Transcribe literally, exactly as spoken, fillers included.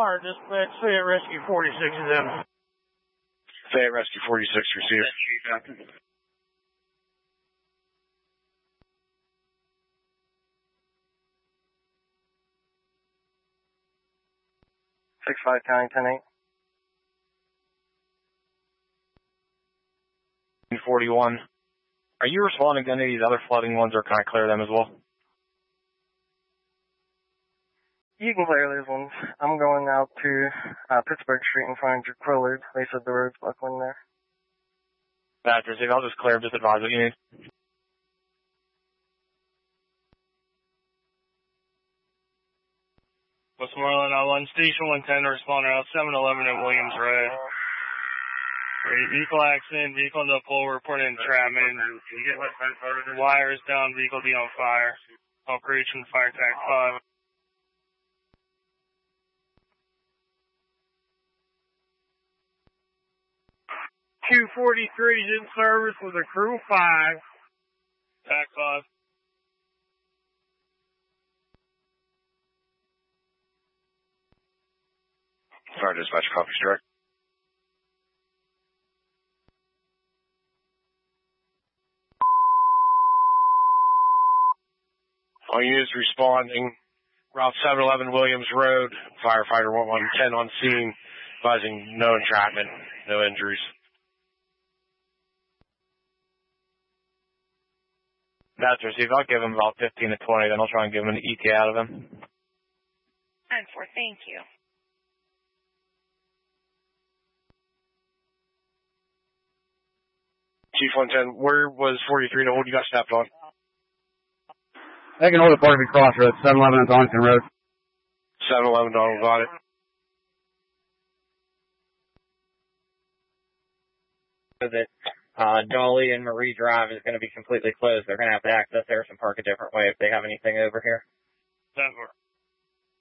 Fire dispatch, Fayette Rescue forty-six is in. Fayette Rescue forty-six, receive. six five County ten eight. forty-one. Are you responding to any of these other flooding ones, or can I clear them as well? You can clear these ones. I'm going out to uh, Pittsburgh Street and find your Quillard. They said the road's buckling there. That's receive. I'll just clear them. Just advise what you need. Westmoreland, I one Station one ten, responder out seven eleven at Williams Road. Vehicle accident, vehicle into a pole, reported entrapment. Wires down, vehicle D on fire. Operation Fire Tag five. two forty-three is in service with a crew five. Tag five. Fire dispatch, copy, direct. All units responding. Route seven eleven Williams Road. Firefighter one one ten on scene. Advising no entrapment, no injuries. That's received. I'll give him about fifteen to twenty, then I'll try and give him an E T A out of him. ten four, thank you. Chief one ten, where was forty-three to hold? You got snapped on. They can hold at Barnaby Crossroads, seven eleven on Donington Road. seven eleven, Donald, got it. That uh, Dolly and Marie Drive is going to be completely closed. They're going to have to access Harrison Park a different way if they have anything over here. ten four.